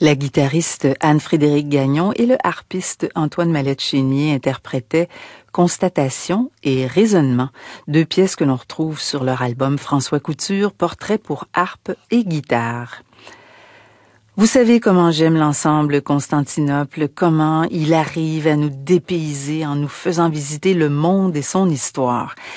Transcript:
La guitariste Anne-Frédérique Gagnon et le harpiste Antoine Mallette-Chénier interprétaient Constatation et Raisonnement, deux pièces que l'on retrouve sur leur album François Couture, Portrait pour harpe et guitare. Vous savez comment j'aime l'ensemble Constantinople, comment il arrive à nous dépayser en nous faisant visiter le monde et son histoire.